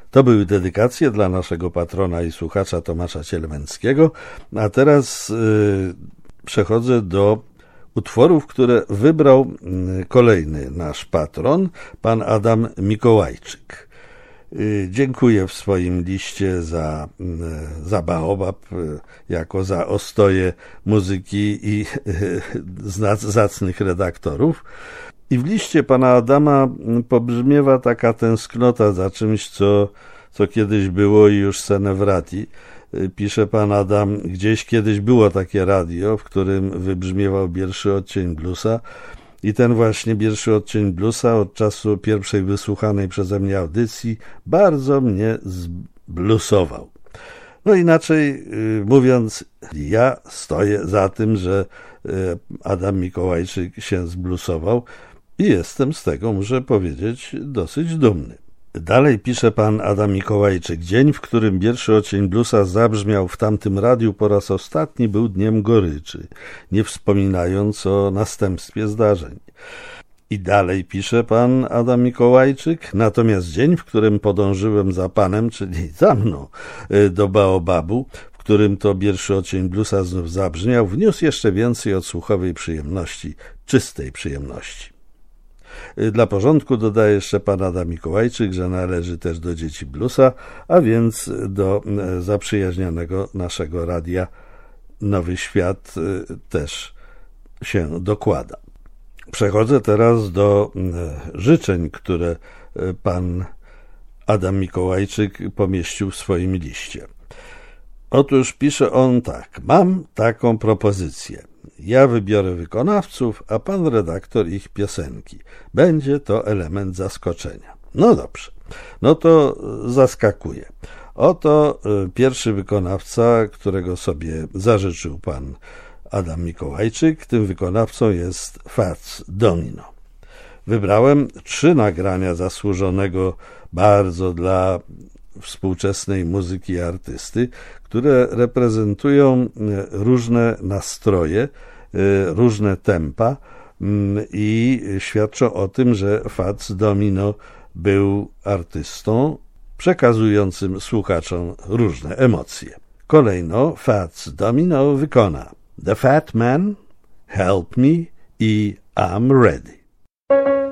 To były dedykacje dla naszego patrona i słuchacza Tomasza Cielemenckiego, a teraz przechodzę do utworów, które wybrał kolejny nasz patron, pan Adam Mikołajczyk. Dziękuję w swoim liście za Baobab, jako za ostoję muzyki i zacnych redaktorów. I w liście pana Adama pobrzmiewa taka tęsknota za czymś, co kiedyś było i już se ne wrati. Pisze pan Adam, gdzieś kiedyś było takie radio, w którym wybrzmiewał pierwszy odcień bluesa i ten właśnie pierwszy odcień bluesa od czasu pierwszej wysłuchanej przeze mnie audycji bardzo mnie zblusował. No inaczej mówiąc, ja stoję za tym, że Adam Mikołajczyk się zblusował i jestem z tego, muszę powiedzieć, dosyć dumny. Dalej pisze pan Adam Mikołajczyk. Dzień, w którym pierwszy odcień bluesa zabrzmiał w tamtym radiu po raz ostatni, był dniem goryczy, nie wspominając o następstwie zdarzeń. I dalej pisze pan Adam Mikołajczyk. Natomiast dzień, w którym podążyłem za panem, czyli za mną, do Baobabu, w którym to pierwszy odcień bluesa znów zabrzmiał, wniósł jeszcze więcej odsłuchowej przyjemności, czystej przyjemności. Dla porządku dodaje jeszcze pan Adam Mikołajczyk, że należy też do dzieci bluesa, a więc do zaprzyjaźnionego naszego radia Nowy Świat też się dokłada. Przechodzę teraz do życzeń, które pan Adam Mikołajczyk pomieścił w swoim liście. Otóż pisze on tak. Mam taką propozycję. Ja wybiorę wykonawców, a pan redaktor ich piosenki. Będzie to element zaskoczenia. No dobrze, no to zaskakuje. Oto pierwszy wykonawca, którego sobie zażyczył pan Adam Mikołajczyk. Tym wykonawcą jest Fats Domino. Wybrałem 3 nagrania zasłużonego bardzo dla współczesnej muzyki i artysty, które reprezentują różne nastroje, różne tempa i świadczą o tym, że Fats Domino był artystą przekazującym słuchaczom różne emocje. Kolejno Fats Domino wykona The Fat Man, Help Me i I'm Ready.